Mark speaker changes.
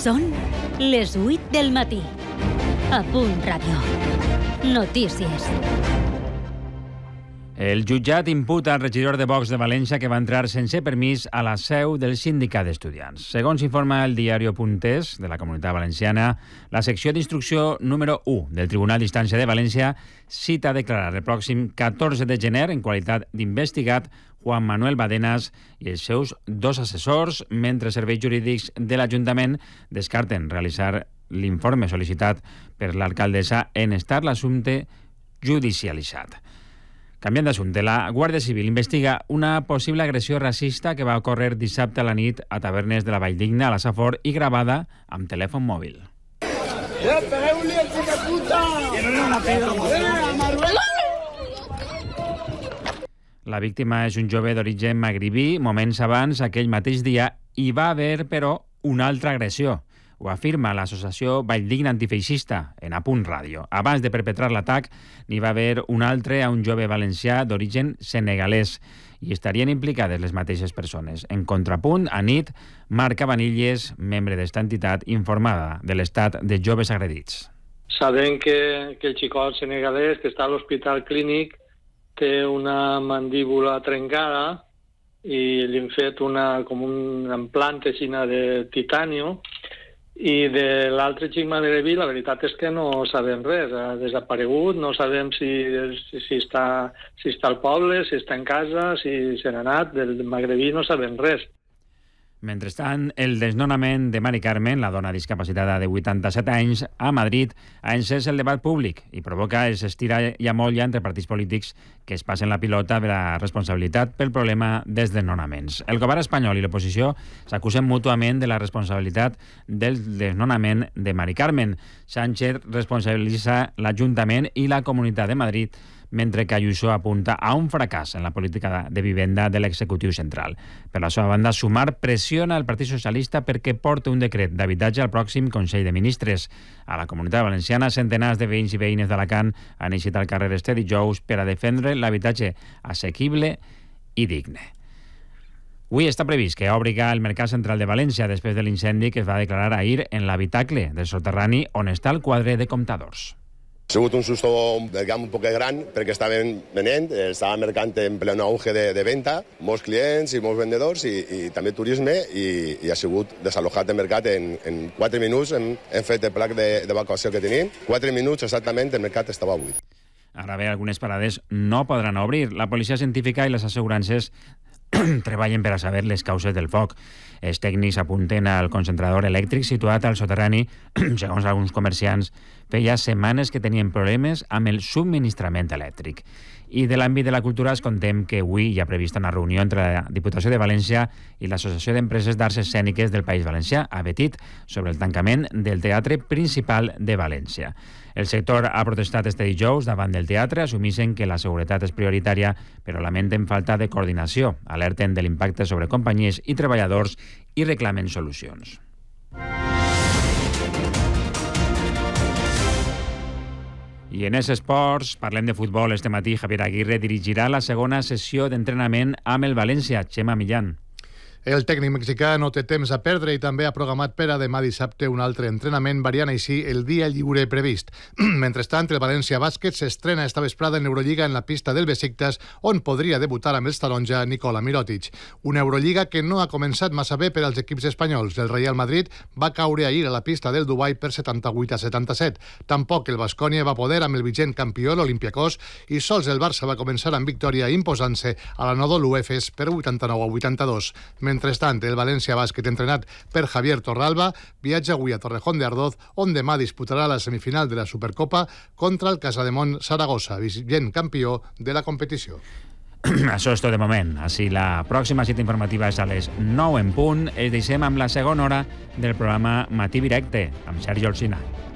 Speaker 1: Són les 8 del matí. A Punt Ràdio. Notícies.
Speaker 2: El jutjat imputa al regidor de Vox de València que va entrar sense permís a la seu del sindicat d'estudiants. Segons informa el diario.es de la Comunitat Valenciana, la secció d'instrucció número 1 del Tribunal d'Instància de València cita a declarar el pròxim 14 de gener en qualitat d'investigat Juan Manuel Badenas i els seus dos assessors, mentre serveis jurídics de l'Ajuntament descarten realitzar l'informe sol·licitat per l'alcaldessa en estar l'assumpte judicialitzat. Canviant d'assumpte, la Guàrdia Civil investiga una possible agressió racista que va ocórrer dissabte a la nit a tavernes de la Valldigna, a la Safor, i gravada amb telèfon mòbil. La víctima és un jove d'origen magribí. Moments abans, aquell mateix dia, hi va haver, però, una altra agressió. Ho afirma l'associació Valldigna Antifeixista en A Punt Ràdio. Abans de perpetrar l'atac, n'hi va haver un altre a un jove valencià d'origen senegalès i estarien implicades les mateixes persones. En contrapunt, a nit, Marc Cabanilles, membre d'esta entitat, informada de l'estat de joves agredits.
Speaker 3: Sabem que el xicot senegalès que està a l'hospital clínic té una mandíbula trencada i li han fet com un implant de titanio. I de l'altre xic magrebí, la veritat és que no sabem res. Ha desaparegut, no sabem si està al poble, si està en casa, si se n'ha anat. Del magrebí no sabem res.
Speaker 2: Mentrestant, el desnonament de Mari Carmen, la dona discapacitada de 87 anys, a Madrid, ha encès el debat públic i provoca el estira i amolla entre partits polítics que es passen la pilota de la responsabilitat pel problema dels desnonaments. El govern espanyol i l'oposició s'acusen mútuament de la responsabilitat del desnonament de Mari Carmen. Sánchez responsabilitza l'Ajuntament i la Comunitat de Madrid, mentre que Ayuso apunta a un fracàs en la política de vivenda de l'executiu central. Per la seva banda, Sumar pressiona el Partit Socialista perquè porta un decret d'habitatge al pròxim Consell de Ministres. A la Comunitat Valenciana, centenars de veïns i veïnes d'Alacant han eixit al carrer este dijous per a defendre l'habitatge assequible i digne. Avui està previst que obri el Mercat Central de València després de l'incendi que es va declarar ahir en l'habitacle del soterrani on està el quadre de comptadors.
Speaker 4: Ha sigut un susto un poc gran perquè estàvem venent, estava mercant en ple auge de venda, molts clients i molts vendedors i també turisme i ha sigut desalojat el mercat en 4 minuts. Hem fet el pla d'evacuació que tenim. 4 minuts exactament el mercat estava buit.
Speaker 2: Ara bé, algunes parades no podran obrir. La policia científica i les assegurances treballen per a saber les causes del foc. Els tècnics apunten al concentrador elèctric situat al soterrani. Segons alguns comerciants, feia setmanes que tenien problemes amb el subministrament elèctric. I de l'àmbit de la cultura es contem que avui hi ha prevista una reunió entre la Diputació de València i l'Associació d'Empreses d'Arts Escèniques del País Valencià, ABETIT, sobre el tancament del Teatre Principal de València. El sector ha protestat este dijous davant del teatre, assumixen que la seguretat és prioritària, però lamenten falta de coordinació, alerten de l'impacte sobre companyies i treballadors i reclamen solucions. I en esports, parlem de futbol. Este matí Javier Aguirre dirigirà la segona sessió d'entrenament amb el València. Xema Millán.
Speaker 5: El tècnic mexicà no té temps a perdre i també ha programat per a demà dissabte un altre entrenament, variant així el dia lliure previst. Mentrestant, el València Bàsquet s'estrena esta vesprada en Eurolliga en la pista del Besiktas, on podria debutar amb els taronja Nikola Mirotic. Una Eurolliga que no ha començat massa bé per als equips espanyols. El Real Madrid va caure ahir a la pista del Dubai per 78-77. Tampoc el Baskonia va poder amb el vigent campió, l'Olympiacos, i sols el Barça va començar amb victòria imposant-se a l'Anadolu Efes per 89-82. Mentrestant, el València Bàsquet, entrenat per Javier Torralba, viatja avui a Torrejón de Ardoz, on demà disputarà la semifinal de la Supercopa contra el Casademont Saragossa, vigent campió de la competició.
Speaker 2: Això és tot de moment. Així, la pròxima cita informativa és a les 9 en punt. Es deixem amb la segona hora del programa Matí Directe, amb Sergi Olsina.